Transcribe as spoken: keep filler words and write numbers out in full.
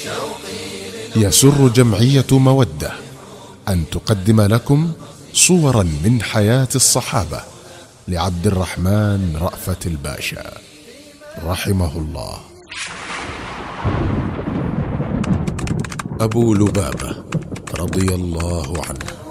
يسر جمعية مودة أن تقدم لكم صورا من حياة الصحابة لعبد الرحمن رأفت الباشا رحمه الله. أبو لبابة رضي الله عنه.